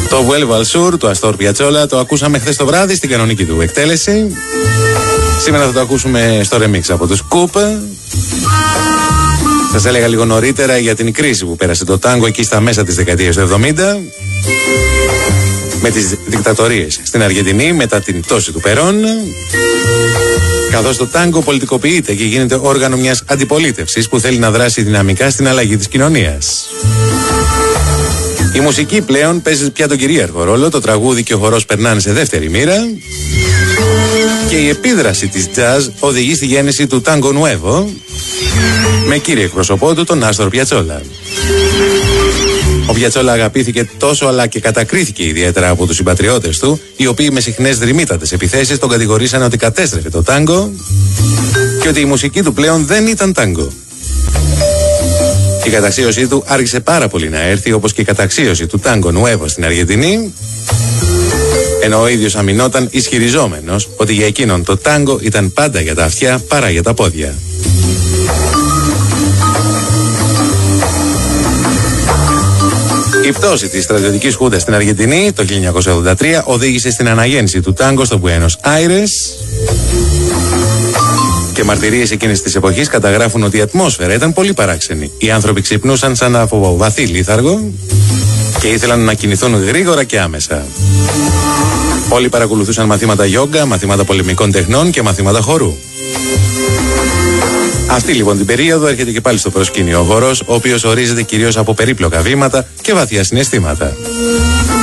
Το Vuelvo al Sur του Αστόρ Πιατσόλα το ακούσαμε χθες το βράδυ στην κανονική του εκτέλεση. Σήμερα θα το ακούσουμε στο remix από τους Κούπα. Σας έλεγα λίγο νωρίτερα για την κρίση που πέρασε το τάγκο εκεί στα μέσα της δεκαετίας του 70, με τις δικτατορίες στην Αργεντινή μετά την πτώση του Περόν, καθώς το τάγκο πολιτικοποιείται και γίνεται όργανο μιας αντιπολίτευσης που θέλει να δράσει δυναμικά στην αλλαγή της κοινωνίας. Η μουσική πλέον παίζει πια τον κυρίαρχο ρόλο, το τραγούδι και ο χορός περνάνε σε δεύτερη μοίρα και η επίδραση της jazz οδηγεί στη γέννηση του Tango Nuevo με κύριο εκπροσωπό του τον Άστορ Πιατσόλα. Ο Πιατσόλα αγαπήθηκε τόσο αλλά και κατακρίθηκε ιδιαίτερα από τους συμπατριώτες του, οι οποίοι με συχνές δρυμύτατες επιθέσεις τον κατηγορήσαν ότι κατέστρεφε το τάγκο και ότι η μουσική του πλέον δεν ήταν τάγκο. Η καταξίωσή του άρχισε πάρα πολύ να έρθει, όπως και η καταξίωση του Tango Nuevo στην Αργεντινή, ενώ ο ίδιος αμυνόταν ισχυριζόμενος ότι για εκείνον το τάγκο ήταν πάντα για τα αυτιά παρά για τα πόδια. Η πτώση της στρατιωτικής χούντας στην Αργεντινή το 1983 οδήγησε στην αναγέννηση του τάγκο στο Buenos Aires και μαρτυρίες εκείνης της εποχής καταγράφουν ότι η ατμόσφαιρα ήταν πολύ παράξενη. Οι άνθρωποι ξυπνούσαν σαν από βαθύ λίθαργο και ήθελαν να κινηθούν γρήγορα και άμεσα. Όλοι παρακολουθούσαν μαθήματα γιόγκα, μαθήματα πολεμικών τεχνών και μαθήματα χορού. Αυτή λοιπόν την περίοδο έρχεται και πάλι στο προσκήνιο ο χορός, ο οποίος ορίζεται κυρίως από περίπλοκα βήματα και βαθιά συναισθήματα.